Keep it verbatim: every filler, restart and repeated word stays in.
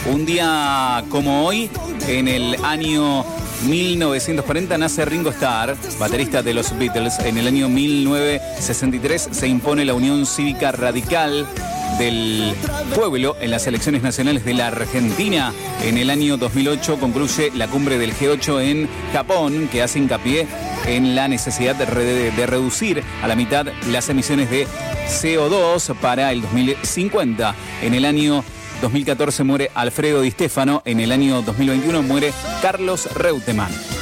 Un día como hoy, en el año mil novecientos cuarenta, nace Ringo Starr, baterista de los Beatles. En el año mil novecientos sesenta y tres se impone la Unión Cívica Radical del Pueblo en las elecciones nacionales de la Argentina. En el año dos mil ocho concluye la cumbre del G ocho en Japón, que hace hincapié en la necesidad de, re- de reducir a la mitad las emisiones de C O dos para el dos mil cincuenta. En el año dos mil catorce muere Alfredo Di Stéfano. En el año dos mil veintiuno muere Carlos Reutemann.